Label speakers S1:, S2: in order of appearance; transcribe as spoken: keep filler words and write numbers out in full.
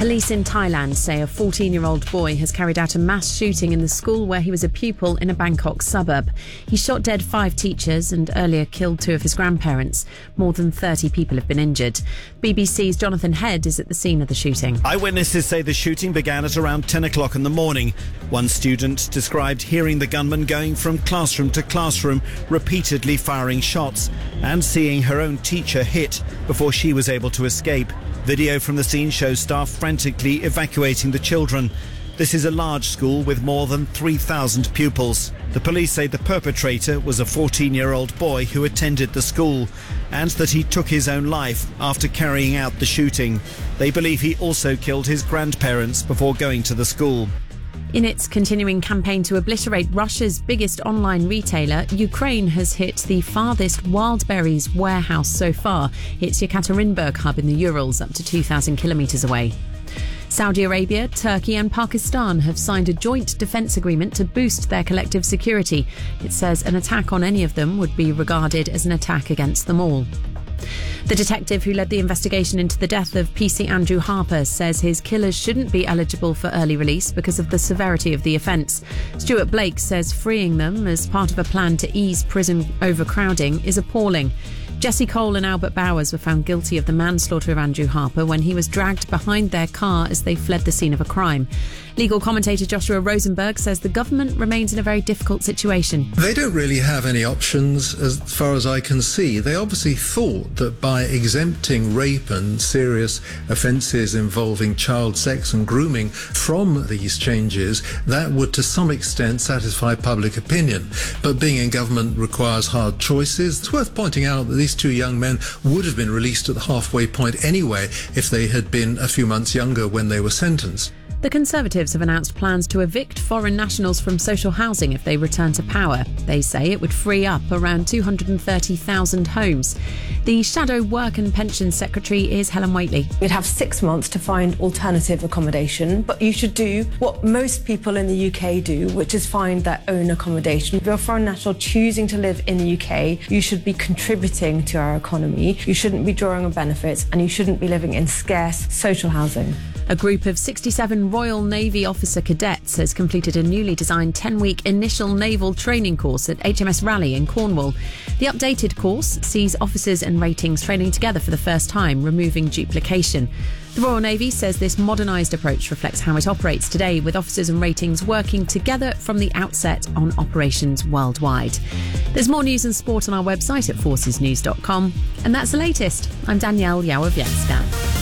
S1: Police in Thailand say a fourteen-year-old boy has carried out a mass shooting in the school where he was a pupil in a Bangkok suburb. He shot dead five teachers and earlier killed two of his grandparents. More than thirty people have been injured. B B C's Jonathan Head is at the scene of the shooting.
S2: Eyewitnesses say the shooting began at around ten o'clock in the morning. One student described hearing the gunman going from classroom to classroom, repeatedly firing shots, and seeing her own teacher hit before she was able to escape. Video from the scene shows staff frantically evacuating the children. This is a large school with more than three thousand pupils. The police say the perpetrator was a fourteen-year-old boy who attended the school and that he took his own life after carrying out the shooting. They believe he also killed his grandparents before going to the school.
S1: In its continuing campaign to obliterate Russia's biggest online retailer, Ukraine has hit the farthest wild berries warehouse so far. It's Yekaterinburg hub in the Urals, up to two thousand kilometres away. Saudi Arabia, Turkey and Pakistan have signed a joint defence agreement to boost their collective security. It says an attack on any of them would be regarded as an attack against them all. The detective who led the investigation into the death of P C Andrew Harper says his killers shouldn't be eligible for early release because of the severity of the offence. Stuart Blake says freeing them as part of a plan to ease prison overcrowding is appalling. Jesse Cole and Albert Bowers were found guilty of the manslaughter of Andrew Harper when he was dragged behind their car as they fled the scene of a crime. Legal commentator Joshua Rosenberg says the government remains in a very difficult situation.
S3: They don't really have any options as far as I can see. They obviously thought that by exempting rape and serious offences involving child sex and grooming from these changes, that would to some extent satisfy public opinion. But being in government requires hard choices. It's worth pointing out that these two young men would have been released at the halfway point anyway if they had been a few months younger when they were sentenced.
S1: The Conservatives have announced plans to evict foreign nationals from social housing if they return to power. They say it would free up around two hundred thirty thousand homes. The Shadow Work and Pensions Secretary is Helen Whately.
S4: You'd have six months to find alternative accommodation, but you should do what most people in the U K do, which is find their own accommodation. If you're a foreign national choosing to live in the U K, you should be contributing to our economy. You shouldn't be drawing on benefits, and you shouldn't be living in scarce social housing.
S1: A group of sixty-seven Royal Navy officer cadets has completed a newly designed ten-week initial naval training course at H M S Raleigh in Cornwall. The updated course sees officers and ratings training together for the first time, removing duplication. The Royal Navy says this modernised approach reflects how it operates today, with officers and ratings working together from the outset on operations worldwide. There's more news and sport on our website at forces news dot com, and that's the latest. I'm Danielle Yawowiecka.